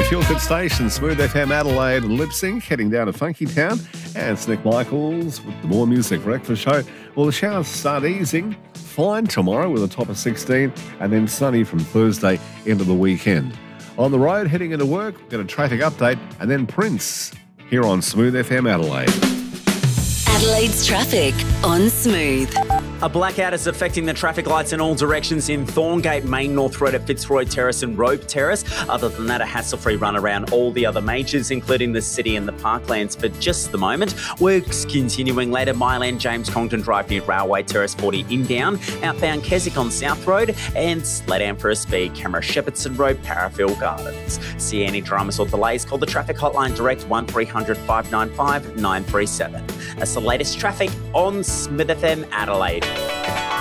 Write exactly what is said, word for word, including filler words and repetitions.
Your feel-good station, Smooth F M Adelaide and Lip Sync, heading down to Funky Town. And it's Nick Michaels with the More Music Breakfast Show. Well, the showers start easing. Fine tomorrow with a top of sixteen, and then sunny from Thursday into the weekend. On the road, heading into work, we've got a traffic update, and then Prince here on Smooth F M Adelaide. Adelaide's traffic on Smooth. A blackout is affecting the traffic lights in all directions in Thorngate, Main North Road at Fitzroy Terrace and Rope Terrace. Other than that, a hassle-free run around all the other majors, including the city and the parklands for just the moment. Works continuing later. Mile End, James Congdon Drive near Railway Terrace forty in down. Outbound Keswick on South Road and slow down for a speed camera. Shepparton Road, Parafield Gardens. See any dramas or delays, call the traffic hotline direct one three hundred five nine five nine three seven. That's the latest traffic on Smith F M Adelaide.